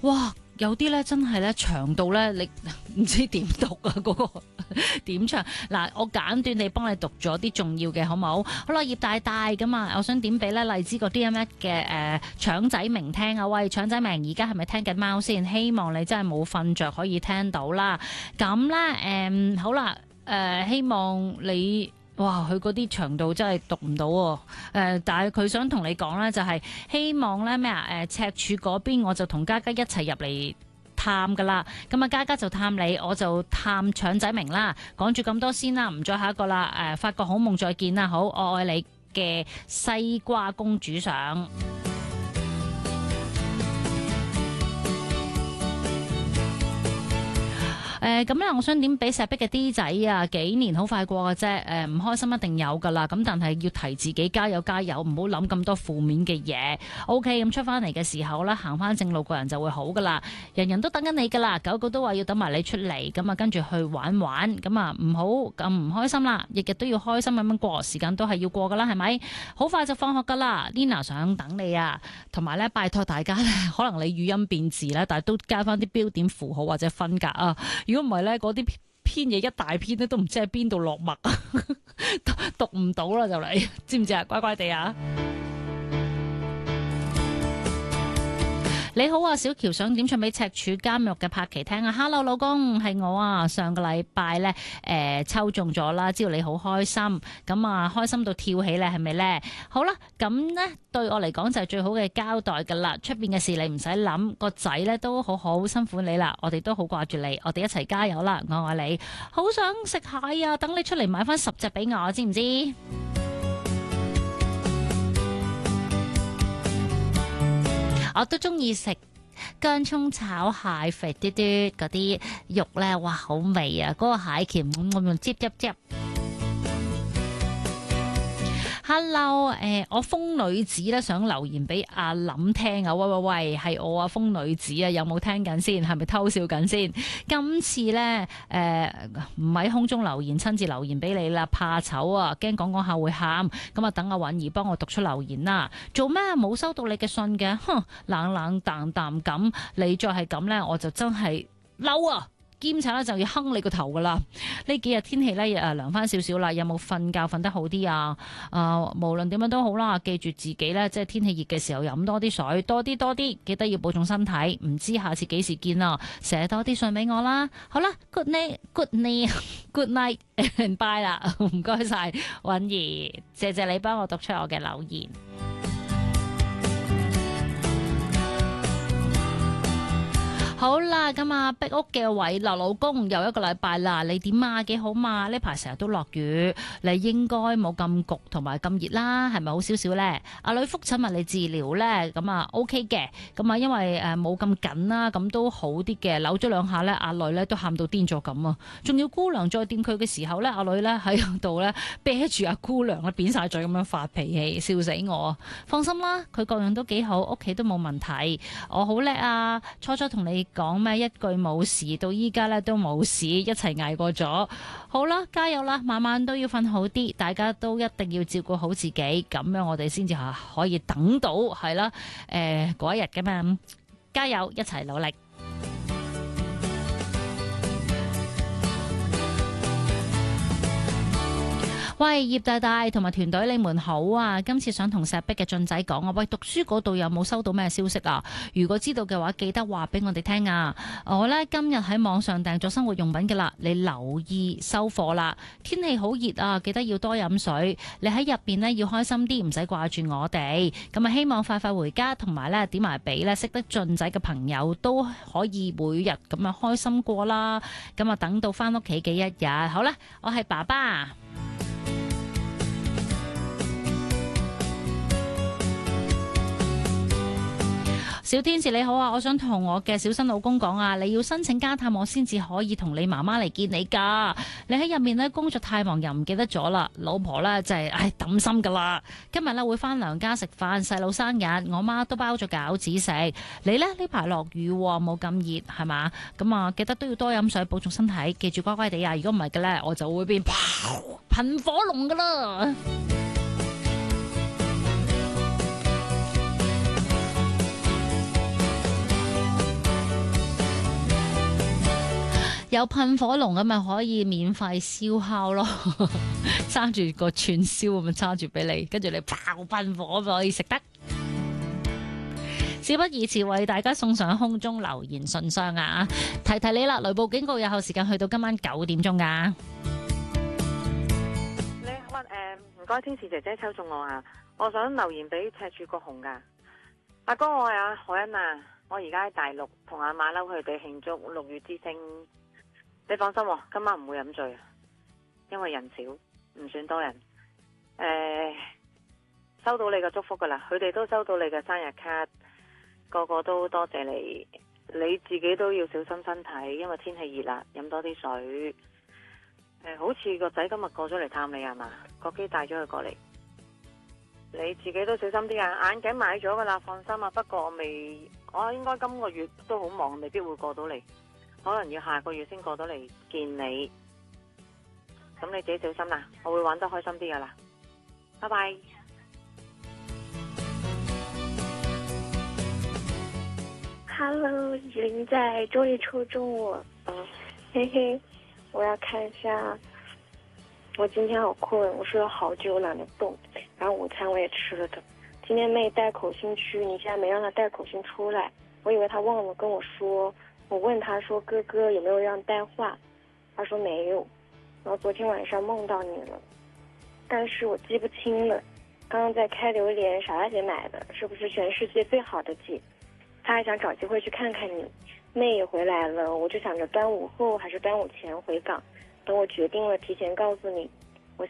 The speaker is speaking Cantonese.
哇！有啲咧真係咧長到咧，你唔知點讀啊嗰個點唱嗱，我簡短地幫你讀咗啲重要嘅好冇？好啦，葉大大咁啊，我想點俾咧荔枝個 DMX 嘅腸仔明聽啊！喂，腸仔明而家係咪聽緊貓先？希望你真係冇瞓着可以聽到啦。咁咧好啦，希望你。哇！佢嗰啲長度真係讀唔到喎，但係佢想同你講咧，就係希望咧咩啊？赤柱嗰邊我就同嘉嘉一齊入嚟探噶啦，咁啊嘉嘉就探你，我就探腸仔明啦。講住咁多先啦，唔再下一個啦。發個好夢再見啦，好，我愛你嘅西瓜公主上。咁咧，我想點俾石壁嘅 D 仔啊？幾年好快過嘅啫，唔開心一定有噶啦。咁但係要提自己加油加油，唔好諗咁多負面嘅嘢。OK，咁出翻嚟嘅時候咧，行翻正路個人就會好噶啦。人人都等緊你噶啦，狗狗都話要等埋你出嚟，咁啊跟住去玩玩，咁啊唔好咁唔開心啦。日日都要開心咁樣過，時間都係要過噶啦，係咪？好快就放學噶啦 ，Lina 想等你啊。同埋咧，拜託大家咧，可能你語音變字咧，但係都加翻啲標點符號或者分隔啊。如果唔係咧，嗰啲篇嘢一大篇咧，都唔知喺邊度落墨啊，讀唔到啦就嚟，知唔知啊？乖乖地啊！你好啊，小喬想點唱俾赤柱監獄嘅柏琪聽啊 ！Hello 老公，係我啊！上個禮拜咧抽中咗啦，知道你好開心，咁啊開心到跳起咧，係咪咧？好啦，咁呢對我嚟講就係最好嘅交代噶啦，出邊嘅事你唔使諗，個仔咧都好好辛苦你啦，我哋都好掛住你，我哋一齊加油啦！我愛你，好想食蟹啊！等你出嚟買翻10隻俾我，知唔知？我都中意食薑葱炒蟹，肥嘟嘟嗰啲肉咧，哇，好味啊！嗰個蟹鉗我用接。Hello， 我瘋女子咧想留言俾阿林聽啊！喂，係我啊，瘋女子啊，有冇聽緊先？係咪偷笑緊先？今次咧唔喺空中留言，親自留言俾你啦，怕醜啊，驚講下會喊，咁啊等阿允兒幫我讀出留言啦。做咩冇收到你嘅信嘅？哼，冷淡咁，你再係咁咧，我就真係嬲啊！兼且咧就要哼你個頭噶啦！呢幾日天氣咧涼翻少少啦，有冇瞓覺瞓得好啲啊？無論點樣都好啦，記住自己咧，即係天氣熱嘅時候飲多啲水，多啲，記得要保重身體。唔知下次幾時見啊？寫多啲信俾我啦。好啦 ，good night，good night，and bye 啦，唔該晒，允兒，謝謝你幫我讀出我嘅留言。好啦，咁啊，壁屋嘅偉樂老公又一個禮拜啦，你點啊？幾好嘛？呢排成日都落雨，你應該冇咁焗同埋咁熱啦，係咪好少少呢？阿女覆診物理治療呢，咁啊 OK 嘅，咁啊因為冇咁緊啦，咁都好啲嘅。扭咗兩下呢，阿女呢都喊到癲咗咁啊！仲要姑娘再掂佢嘅時候呢，阿女呢喺度呢啤住阿姑娘咧，扁晒嘴咁樣發脾氣，笑死我！放心啦，佢各樣都幾好，屋企都冇問題，我好叻啊！初同你講咩一句冇事，到依家咧都冇事，一齊捱過咗。好啦，加油啦，晚晚都要瞓好啲，大家都一定要照顧好自己，咁樣我哋先至可以等到係啦，嗰一日㗎嘛，加油，一齊努力。喂，葉大大同埋團隊你們好啊！今次想同石壁嘅俊仔講啊，喂，讀書嗰度有冇收到咩消息啊？如果知道嘅話，記得話俾我哋聽啊！我呢今日喺網上訂咗生活用品嘅啦，你留意收貨啦！天氣好熱啊，記得要多飲水。你喺入邊呢要開心啲，唔使掛住我哋。咁啊，希望快快回家，同埋呢點埋俾呢識得俊仔嘅朋友都可以每日咁樣開心過啦。咁啊，等到翻屋企嘅一日，好啦，我係爸爸。小天使你好啊，我想同我嘅小新老公講啊，你要申請家探我先至可以同你媽媽嚟見你噶。你喺入面呢工作太忙又唔記得咗啦，老婆呢就係抌心噶啦。今日呢會翻娘家食飯，細佬生日，我媽都包咗餃子食。你呢排落雨冇咁熱係嘛？咁啊記得都要多飲水，保重身體，記住乖乖地啊！如果唔係嘅呢，我就會變噴火龍噶啦。 有噴火龍咁咪可以免費燒烤咯，揸住個串燒咁樣揸住俾你，跟住你爆噴火就可以食得。事不宜遲，為大家送上空中留言信箱啊！提提你啦，雷暴警告有效時間去到今晚9點鐘噶。 你唔該，天使姐姐抽中我啊！我想留言俾赤柱國雄噶阿哥，我係阿海欣啊！我而家喺大陸同阿馬騮佢哋慶祝6月之星。你放心，今晚唔會飲醉，因為人少，唔算多人。收到你嘅祝福噶啦，佢哋都收到你嘅生日卡。個個都多謝你，你自己都要小心身體，因為天氣熱啦，飲多啲水。好似個仔今日過咗嚟探你係嘛？個機帶咗佢過嚟，你自己都小心啲啊！眼鏡買咗噶啦，放心啊。不過我應該今個月都好忙，未必會過到嚟，可能要下個月先過到嚟見你。咁你自己小心啦，我會玩得開心啲噶啦。拜拜。 Hello，雨林在，終於抽中我，嘿嘿，我要看一下，我今天好困，我睡了好久，懶得動，然後午餐我也吃了的。今天妹帶口信去，你現在沒讓她帶口信出來，我以為她忘了跟我說，我問她說哥哥有沒有讓帶話，她說沒有，然後昨天晚上夢到你了，但是我記不清了，剛剛在開榴蓮，傻大姐買的，是不是全世界最好的姐？他還想找機會去看看你，妹也回來了，我就想着端午後還是端午前回港，等我決定了提前告訴你。